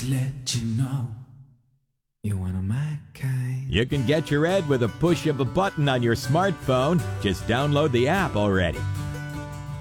let you know you're one of my kind. You can get your ed with a push of a button on your smartphone. Just download the app already.